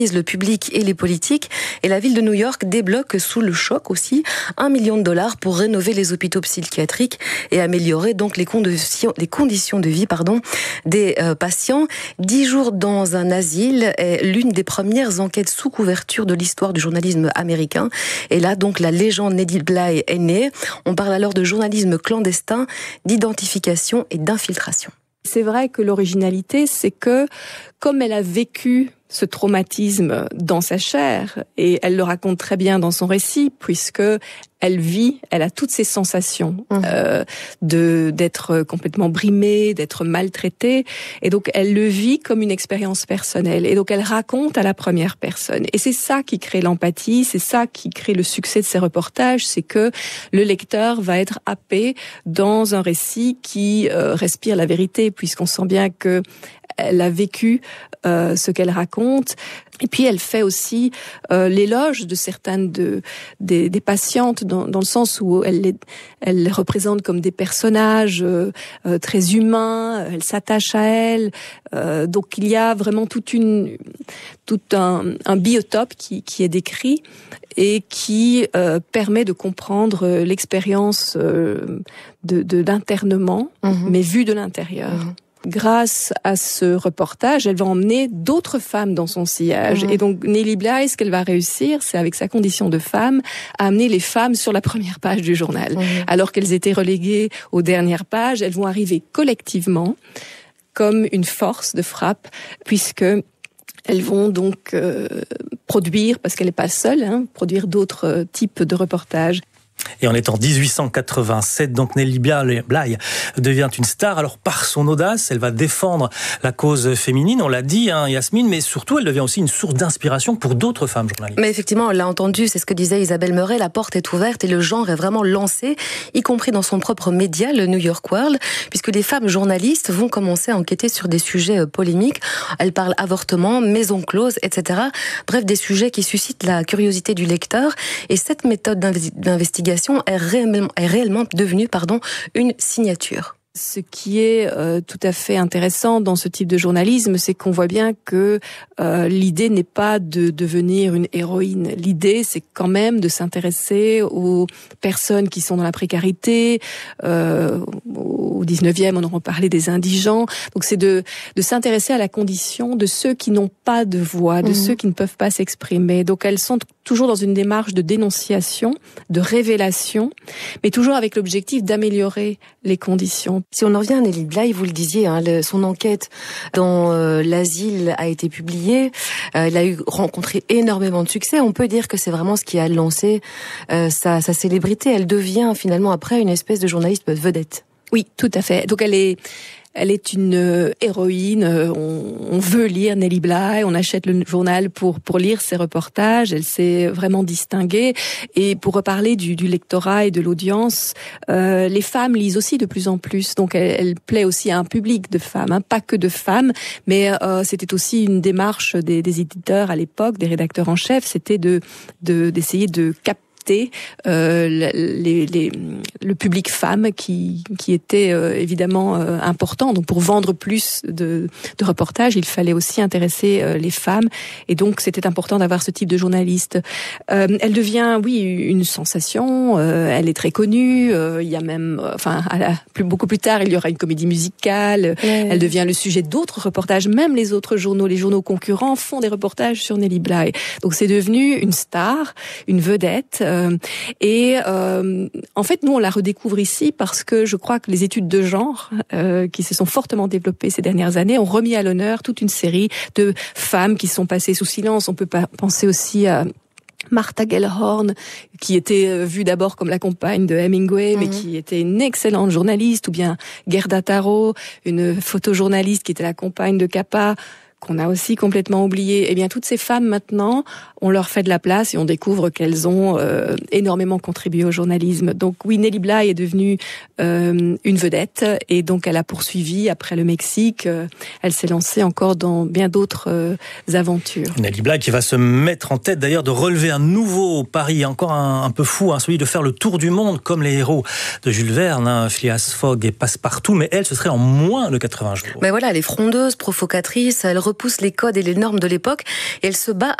le public et les politiques. Et la ville de New York débloque sous le choc aussi $1 million pour rénover les hôpitaux psychiatriques et améliorer donc les conditions de vie des patients. 10 jours dans un asile est l'une des premières enquêtes sous couverture de l'histoire du journalisme américain. Et là donc la légende Nellie Bly est née. On parle alors de journalisme clandestin, d'identification et d'infiltration. C'est vrai que l'originalité, c'est que comme elle a vécu ce traumatisme dans sa chair, et elle le raconte très bien dans son récit, puisque elle a toutes ces sensations d'être complètement brimée, d'être maltraitée, et donc elle le vit comme une expérience personnelle, et donc elle raconte à la première personne. Et c'est ça qui crée l'empathie, c'est ça qui crée le succès de ces reportages, c'est que le lecteur va être happé dans un récit qui respire la vérité, puisqu'on sent bien que elle a vécu ce qu'elle raconte. Et puis elle fait aussi l'éloge de certaines des patientes dans le sens où elle les représente comme des personnages très humains, elle s'attache à elles. Donc il y a vraiment tout un biotope qui est décrit et qui permet de comprendre l'expérience d'internement, mais vue de l'intérieur. Grâce à ce reportage, elle va emmener d'autres femmes dans son sillage. Et donc, Nellie Bly, ce qu'elle va réussir, c'est avec sa condition de femme, à amener les femmes sur la première page du journal. Alors qu'elles étaient reléguées aux dernières pages, elles vont arriver collectivement comme une force de frappe, puisque elles vont donc produire, parce qu'elle n'est pas seule, produire d'autres types de reportages. Et on est en 1887, donc Nellie Bly devient une star. Alors par son audace, elle va défendre la cause féminine, on l'a dit, Yasmine, mais surtout elle devient aussi une source d'inspiration pour d'autres femmes journalistes. Mais effectivement, on l'a entendu, c'est ce que disait Isabelle Meuret, la porte est ouverte et le genre est vraiment lancé, y compris dans son propre média, le New York World, puisque des femmes journalistes vont commencer à enquêter sur des sujets polémiques. Elles parlent avortement, maison close, etc. Bref, des sujets qui suscitent la curiosité du lecteur. Et cette méthode d'investigation est réellement devenue une signature. Ce qui est tout à fait intéressant dans ce type de journalisme, c'est qu'on voit bien que l'idée n'est pas de devenir une héroïne. L'idée, c'est quand même de s'intéresser aux personnes qui sont dans la précarité. Au 19e, on aura parlé des indigents. Donc c'est de s'intéresser à la condition de ceux qui n'ont pas de voix, de ceux qui ne peuvent pas s'exprimer. Donc elles sont toujours dans une démarche de dénonciation, de révélation, mais toujours avec l'objectif d'améliorer les conditions. Si on en revient à Nellie Bly, vous le disiez, son enquête dans l'asile a été publiée. Elle a rencontré énormément de succès. On peut dire que c'est vraiment ce qui a lancé sa célébrité. Elle devient finalement après une espèce de journaliste vedette. Oui, tout à fait. Donc elle est une héroïne. On veut lire Nellie Bly. On achète le journal pour lire ses reportages. Elle s'est vraiment distinguée. Et pour reparler du lectorat et de l'audience, les femmes lisent aussi de plus en plus. Donc elle plaît aussi à un public de femmes, pas que de femmes. Mais c'était aussi une démarche des éditeurs à l'époque, des rédacteurs en chef. C'était d'essayer de capter le public femme qui était évidemment important. Donc pour vendre plus de reportages, il fallait aussi intéresser les femmes, et donc c'était important d'avoir ce type de journaliste. Elle devient une sensation, elle est très connue, il y a même beaucoup plus tard, il y aura une comédie musicale, elle devient le sujet d'autres reportages, même les autres journaux, les journaux concurrents font des reportages sur Nellie Bly. Donc c'est devenu une star, une vedette. En fait, nous, on la redécouvre ici parce que je crois que les études de genre qui se sont fortement développées ces dernières années ont remis à l'honneur toute une série de femmes qui sont passées sous silence. On peut penser aussi à Martha Gellhorn, qui était vue d'abord comme la compagne de Hemingway, mais qui était une excellente journaliste, ou bien Gerda Taro, une photojournaliste qui était la compagne de Capa, qu'on a aussi complètement oublié. Eh bien, toutes ces femmes, maintenant, on leur fait de la place et on découvre qu'elles ont énormément contribué au journalisme. Donc oui, Nellie Bly est devenue une vedette, et donc elle a poursuivi après le Mexique. Elle s'est lancée encore dans bien d'autres aventures. Nellie Bly qui va se mettre en tête d'ailleurs de relever un nouveau pari, encore un peu fou, celui de faire le tour du monde comme les héros de Jules Verne, Phileas Fogg et Passepartout, mais elle, ce serait en moins de 80 jours. Mais voilà, elle est frondeuse, provocatrice, elle repousse les codes et les normes de l'époque et elle se bat